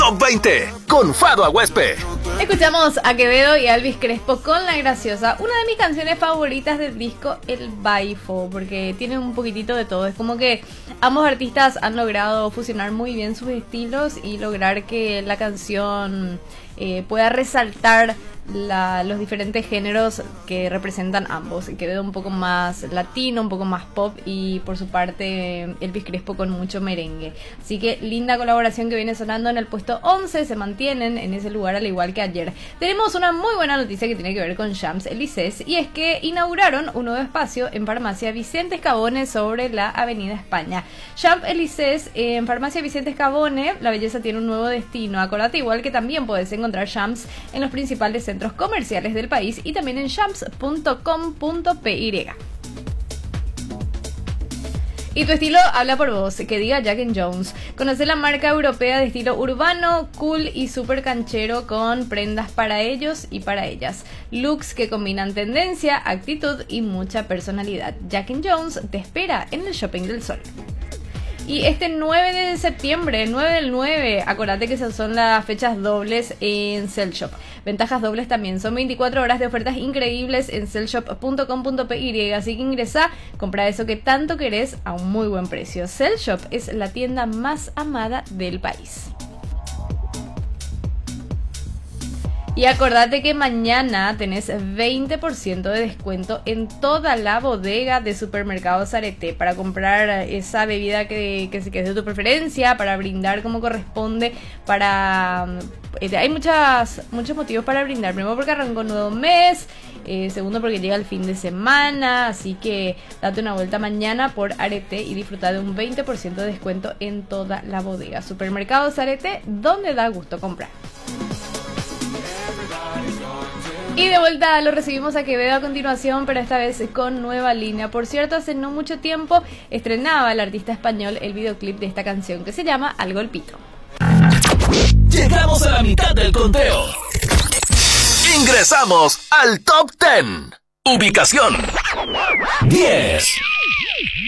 Top 20 con Fado Aguespe. Escuchamos a Quevedo y a Elvis Crespo con La Graciosa, una de mis canciones favoritas del disco El Baifo, porque tiene un poquitito de todo. Es como que ambos artistas han logrado fusionar muy bien sus estilos y lograr que la canción pueda resaltar los diferentes géneros que representan ambos. Quevedo un poco más latino, un poco más pop, y por su parte Elvis Crespo con mucho merengue. Así que linda colaboración que viene sonando en el puesto 11, se mantienen en ese lugar al igual que ayer. Tenemos una muy buena noticia que tiene que ver con Champs-Élysées, y es que inauguraron un nuevo espacio en Farmacia Vicente Escabone sobre la Avenida España. Champs-Élysées, en Farmacia Vicente Escabone, la belleza tiene un nuevo destino. Acordate igual que también puedes encontrar Champs en los principales centros comerciales del país y también en champs.com.py. Y tu estilo habla por vos, que diga Jack & Jones. Conoce la marca europea de estilo urbano, cool y súper canchero, con prendas para ellos y para ellas. Looks que combinan tendencia, actitud y mucha personalidad. Jack & Jones te espera en el Shopping del Sol. Y este 9 de septiembre, 9 del 9, acordate que esas son las fechas dobles en Cell Shop. Ventajas dobles también, son 24 horas de ofertas increíbles en cellshop.com.py, así que ingresá, compra eso que tanto querés a un muy buen precio. Cell Shop es la tienda más amada del país. Y acordate que mañana tenés 20% de descuento en toda la bodega de Supermercados Arete para comprar esa bebida que es de tu preferencia, para brindar como corresponde, hay muchos motivos para brindar. Primero porque arrancó un nuevo mes, segundo porque llega el fin de semana, así que date una vuelta mañana por Arete y disfruta de un 20% de descuento en toda la bodega. Supermercados Arete, donde da gusto comprar. Y de vuelta lo recibimos a Quevedo a continuación, pero esta vez con nueva línea. Por cierto, hace no mucho tiempo estrenaba el artista español el videoclip de esta canción que se llama Al Golpito. Llegamos a la mitad del conteo. Ingresamos al Top 10. Ubicación 10.